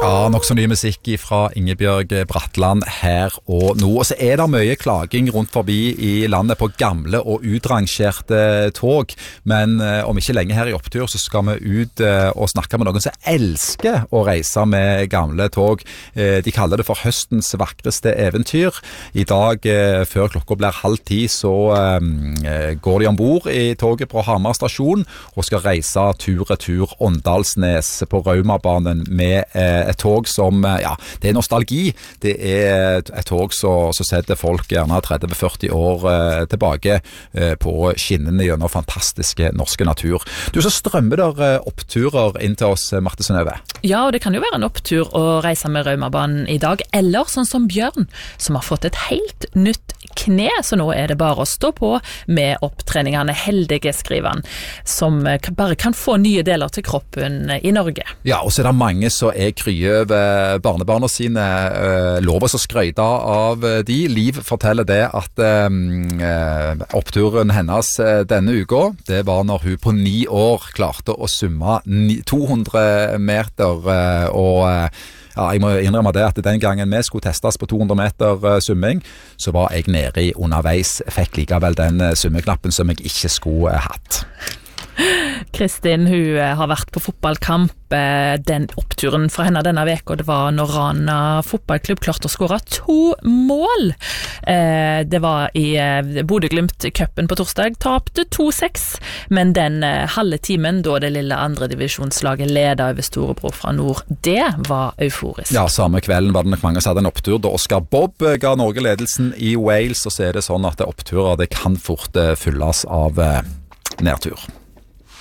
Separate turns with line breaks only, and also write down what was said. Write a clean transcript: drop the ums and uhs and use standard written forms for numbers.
Ja, nok så ny musikk fra Ingebjørg Bratland her og nå. Og så det mye klaging rundt forbi i landet på gamle og utrangerte tog. Men om ikke lenge her i Opptur så skal vi ut og snakke med noen som elsker å reise med gamle tog. De kaller det for høstens vakreste eventyr. I dag, før klokka blir 9:30, så går de ombord i toget på Hamar stasjon og skal reise tur-retur Åndalsnes på Raumabanen med et tog som, ja, det nostalgi. Det et tog som setter folk gjerne 30-40 år tilbake på skinnene gjennom fantastiske norske natur. Du, så strømmer der oppturer inn til oss, Marte Synnøve.
Ja, og det kan jo være en opptur å reise med Raumabanen i dag, eller sånn som Bjørn, som har fått et helt nytt kne, så nå det bare å stå på med opptreningene. Heldige, skriver han, som bare kan få nye deler til kroppen i Norge.
Ja, og så det mange som krye over barnebarna sine, lover å skryte av de. Liv forteller det at oppturen hennes denne uka, det var når hun på 9 år klarte å summe 200 meter, og ja, jeg må innrømme det at den gangen vi skulle testes på 200 meter summing, så var jeg nede i underveis, fikk likevel den summeknappen som jeg ikke skulle hatt.
Kristin, hun har vært på fotballkamp. Den oppturen fra henne denne veka, det var når Rana fotballklubb klarte å skåre 2 mål. Det var i Bodø-Glimt-cupen på torsdag, tapte 2-6, men den halve timen da det lille andredivisjonslaget ledet over storebror fra nord, det var euforisk. Ja,
samme kvelden var det nok mange som hadde en opptur da Oscar Bob ga Norge ledelsen i Wales, og så det sånn at oppturer det kan fort fylles av nedtur.